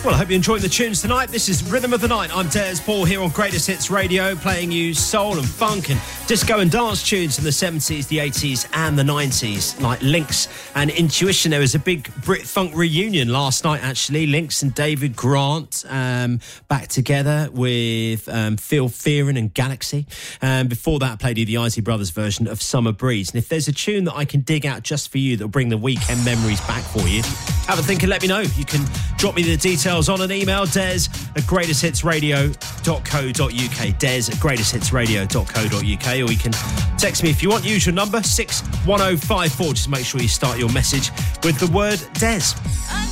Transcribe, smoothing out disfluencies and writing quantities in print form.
Well, I hope you're enjoying the tunes tonight. This is Rhythm of the Night. I'm Des Paul here on Greatest Hits Radio, playing you soul and funk and disco and dance tunes from the 70s, the 80s and the 90s, like Lynx and Intuition. There was a big Brit Funk reunion last night, actually. Lynx and David Grant back together with Phil Fearon and Galaxy. Before that, I played you the Isley Brothers version of Summer Breeze. And if there's a tune that I can dig out just for you that'll bring the weekend memories back for you, have a think and let me know. You can drop me the details on an email, des@greatesthitsradio.co.uk, des@greatesthitsradio.co.uk, or you can text me if you want. Use your number 61054. Just make sure you start your message with the word Des.